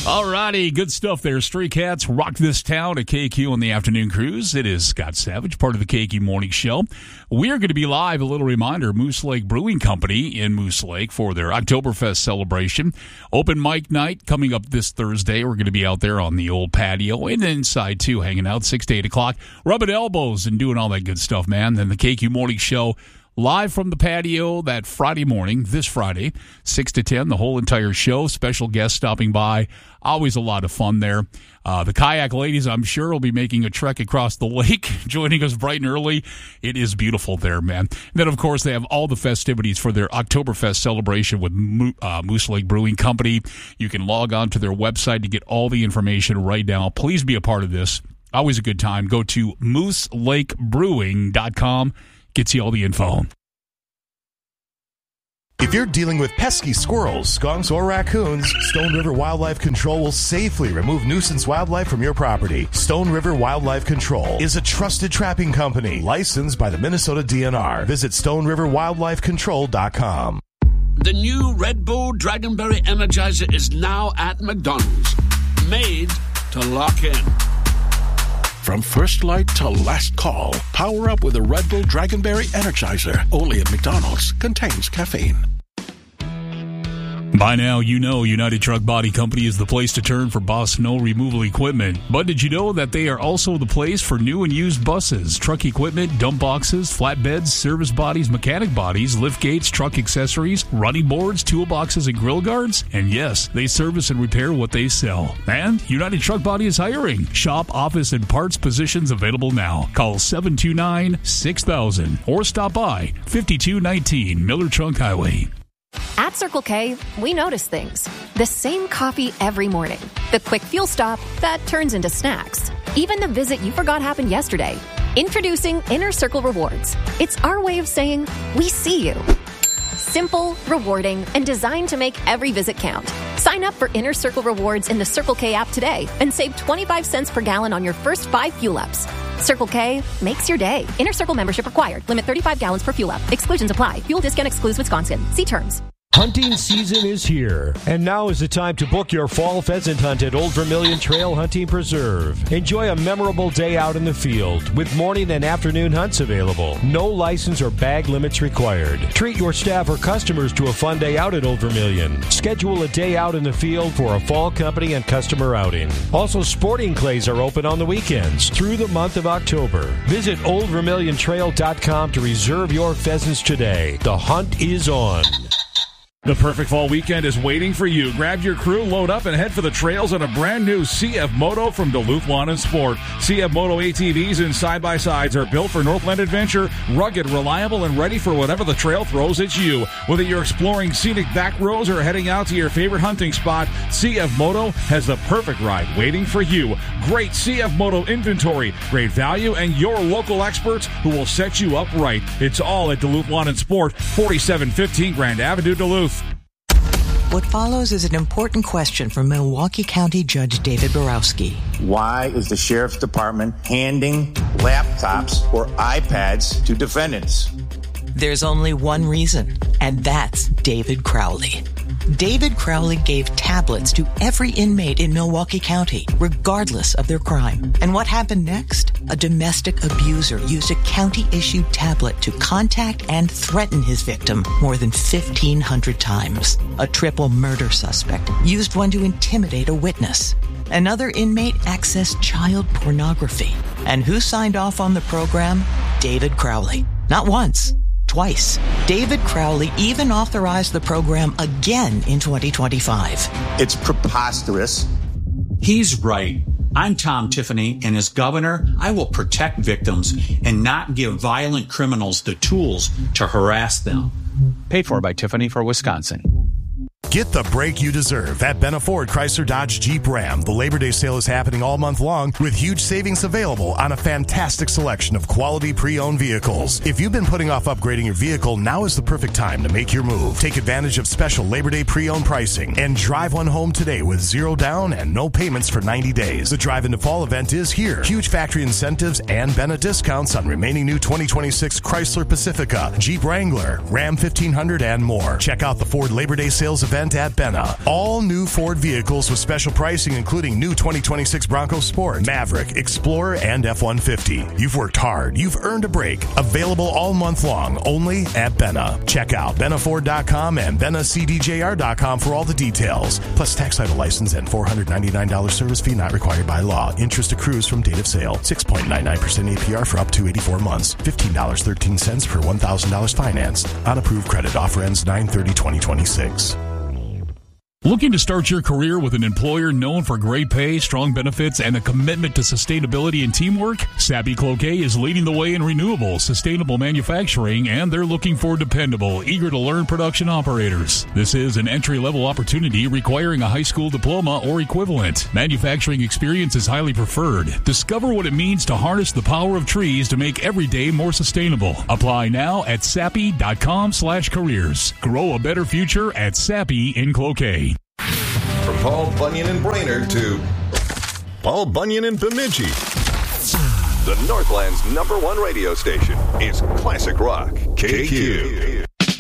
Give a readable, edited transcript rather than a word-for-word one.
Alrighty, good stuff there. Stray Cats rock this town at KQ on the afternoon cruise. It is Scott Savage, part of the KQ Morning Show. We are going to be live, a little reminder, Moose Lake Brewing Company in Moose Lake for their Oktoberfest celebration. Open mic night coming up this Thursday. We're going to be out there on the old patio and inside, too, hanging out 6 to 8 o'clock, rubbing elbows and doing all that good stuff, man. Then the KQ Morning Show live from the patio that Friday morning, this Friday, 6 to 10, the whole entire show. Special guests stopping by. Always a lot of fun there. The kayak ladies, I'm sure, will be making a trek across the lake, joining us bright and early. It is beautiful there, man. And then, of course, they have all the festivities for their Oktoberfest celebration with Moose Lake Brewing Company. You can log on to their website to get all the information right now. Please be a part of this. Always a good time. Go to mooselakebrewing.com. Gets you all the info. If you're dealing with pesky squirrels, skunks, or raccoons, Stone River Wildlife Control will safely remove nuisance wildlife from your property. Stone River Wildlife Control is a trusted trapping company licensed by the Minnesota DNR. Visit StoneRiverWildlifeControl.com. The new Red Bull Dragonberry Energizer is now at McDonald's. Made to lock in. From first light to last call, power up with a Red Bull Dragonberry Energizer. Only at McDonald's. Contains caffeine. By now, you know United Truck Body Company is the place to turn for Boss snow removal equipment. But did you know that they are also the place for new and used buses, truck equipment, dump boxes, flatbeds, service bodies, mechanic bodies, lift gates, truck accessories, running boards, toolboxes, and grill guards? And yes, they service and repair what they sell. And United Truck Body is hiring. Shop, office, and parts positions available now. Call 729-6000 or stop by 5219 Miller Trunk Highway. At Circle K, we notice things. The same coffee every morning. The quick fuel stop that turns into snacks. Even the visit you forgot happened yesterday. Introducing Inner Circle Rewards. It's our way of saying, we see you. Simple, rewarding, and designed to make every visit count. Sign up for Inner Circle Rewards in the Circle K app today and save 25 cents per gallon on your first 5 fuel ups. Circle K makes your day. Inner Circle membership required. Limit 35 gallons per fuel up. Exclusions apply. Fuel discount excludes Wisconsin. See terms. Hunting season is here, and now is the time to book your fall pheasant hunt at Old Vermilion Trail Hunting Preserve. Enjoy a memorable day out in the field with morning and afternoon hunts available. No license or bag limits required. Treat your staff or customers to a fun day out at Old Vermilion. Schedule a day out in the field for a fall company and customer outing. Also, sporting clays are open on the weekends through the month of October. Visit oldvermiliontrail.com to reserve your pheasants today. The hunt is on. The perfect fall weekend is waiting for you. Grab your crew, load up, and head for the trails on a brand new CF Moto from Duluth Lawn and Sport. CF Moto ATVs and side-by-sides are built for Northland adventure, rugged, reliable, and ready for whatever the trail throws at you. Whether you're exploring scenic back roads or heading out to your favorite hunting spot, CF Moto has the perfect ride waiting for you. Great CF Moto inventory, great value, and your local experts who will set you up right. It's all at Duluth Lawn and Sport, 4715 Grand Avenue, Duluth. What follows is an important question from Milwaukee County Judge David Borowski. Why is the Sheriff's Department handing laptops or iPads to defendants? There's only one reason, and that's David Crowley. David Crowley gave tablets to every inmate in Milwaukee County, regardless of their crime. And what happened next? A domestic abuser used a county-issued tablet to contact and threaten his victim more than 1,500 times. A triple murder suspect used one to intimidate a witness. Another inmate accessed child pornography. And who signed off on the program? David Crowley. Not once. Twice. David Crowley even authorized the program again in 2025. It's preposterous. He's right. I'm Tom Tiffany, and as governor, I will protect victims and not give violent criminals the tools to harass them. Paid for by Tiffany for Wisconsin. Get the break you deserve at Benna Ford Chrysler Dodge Jeep Ram. The Labor Day sale is happening all month long with huge savings available on a fantastic selection of quality pre-owned vehicles. If you've been putting off upgrading your vehicle, now is the perfect time to make your move. Take advantage of special Labor Day pre-owned pricing and drive one home today with zero down and no payments for 90 days. The Drive into Fall event is here. Huge factory incentives and Benna discounts on remaining new 2026 Chrysler Pacifica, Jeep Wrangler, Ram 1500, and more. Check out the Ford Labor Day sales event event at Benna. All new Ford vehicles with special pricing, including new 2026 Bronco Sport, Maverick, Explorer, and F-150. You've worked hard. You've earned a break. Available all month long, only at Benna. Check out BennaFord.com and BennaCDJR.com for all the details. Plus tax title license and $499 service fee not required by law. Interest accrues from date of sale. 6.99% APR for up to 84 months. $15.13 per $1,000 financed. On approved credit. Offer ends 9/30/2026. Looking to start your career with an employer known for great pay, strong benefits, and a commitment to sustainability and teamwork? Sappi Cloquet is leading the way in renewable, sustainable manufacturing, and they're looking for dependable, eager-to-learn production operators. This is an entry-level opportunity requiring a high school diploma or equivalent. Manufacturing experience is highly preferred. Discover what it means to harness the power of trees to make every day more sustainable. Apply now at sappi.com/careers. Grow a better future at Sappi in Cloquet. From Paul Bunyan and Brainerd to Paul Bunyan and Bemidji, the Northland's #1 radio station is Classic Rock KQ.